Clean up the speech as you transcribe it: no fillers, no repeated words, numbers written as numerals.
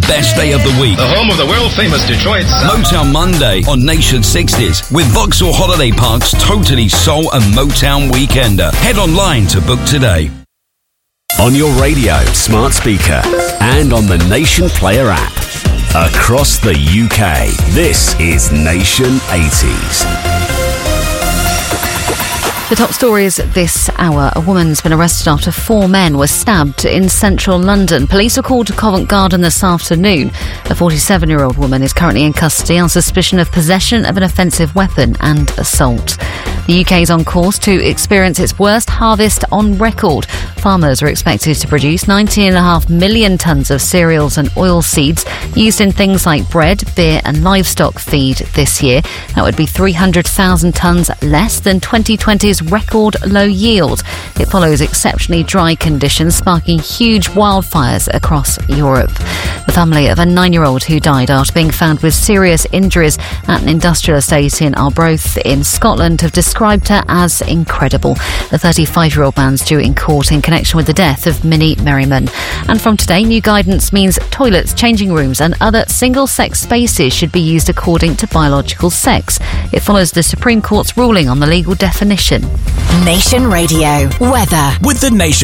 best day of the week. The home of the world-famous Detroit Sound. Motown Monday on Nation 60s with Vauxhall Holiday Park's totally soul and Motown weekender. Head online to book today. On your radio, smart speaker, and on the Nation Player app. Across the UK, this is Nation 80s. The top stories this hour. A woman's been arrested after 4 men were stabbed in central London. Police were called to Covent Garden this afternoon. A 47-year-old woman is currently in custody on suspicion of possession of an offensive weapon and assault. The UK is on course to experience its worst harvest on record. Farmers are expected to produce 19.5 million tonnes of cereals and oilseeds used in things like bread, beer and livestock feed this year. That would be 300,000 tonnes less than 2020's record low yield. It follows exceptionally dry conditions, sparking huge wildfires across Europe. The family of a 9-year-old who died after being found with serious injuries at an industrial estate in Arbroath in Scotland have described her as incredible. The 35-year-old man's due in court in connection with the death of Minnie Merriman. And from today, new guidance means toilets, changing rooms and other single-sex spaces should be used according to biological sex. It follows the Supreme Court's ruling on the legal definition. Nation Radio weather. With the Nation